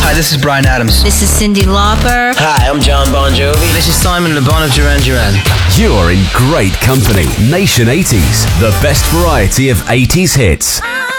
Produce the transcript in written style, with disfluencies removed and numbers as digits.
Hi, this is Bryan Adams. This is Cyndi Lauper. Hi, I'm John Bon Jovi. This is Simon Le Bon of Duran Duran. You're in great company. Nation 80s, the best variety of 80s hits.